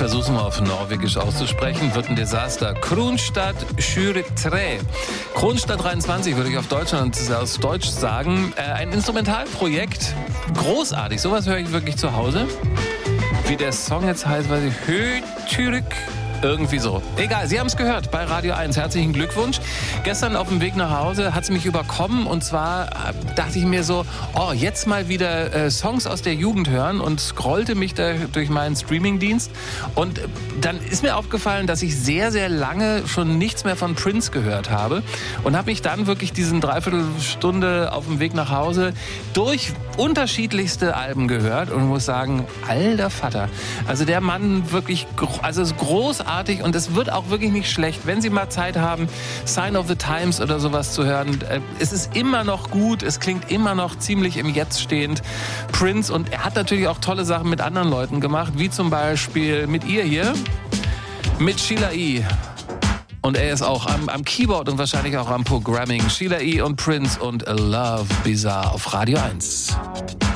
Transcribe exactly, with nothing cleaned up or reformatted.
versuche es mal auf Norwegisch auszusprechen, wird ein Desaster. Kronstadt tjuetre. Kronstadt dreiundzwanzig würde ich auf Deutsch, auf Deutsch sagen. Äh, ein Instrumentalprojekt. Großartig. Sowas höre ich wirklich zu Hause. Wie der Song jetzt heißt, weiß ich. Hötürk. Irgendwie so. Egal, Sie haben es gehört bei Radio eins. Herzlichen Glückwunsch. Gestern auf dem Weg nach Hause hat es mich überkommen und zwar dachte ich mir so, oh, jetzt mal wieder äh, Songs aus der Jugend hören und scrollte mich da durch meinen Streamingdienst und dann ist mir aufgefallen, dass ich sehr, sehr lange schon nichts mehr von Prince gehört habe und habe mich dann wirklich diesen Dreiviertelstunde auf dem Weg nach Hause durch unterschiedlichste Alben gehört und muss sagen, alter Vater. Also der Mann wirklich, also ist großartig und es wird auch wirklich nicht schlecht, wenn Sie mal Zeit haben, Sign of the Times oder sowas zu hören. Es ist immer noch gut, es klingt immer noch ziemlich im Jetzt stehend. Prince, und er hat natürlich auch tolle Sachen mit anderen Leuten gemacht, wie zum Beispiel mit ihr hier, mit Sheila E. Und er ist auch am, am Keyboard und wahrscheinlich auch am Programming. Sheila E. und Prince und A Love Bizarre auf Radio eins.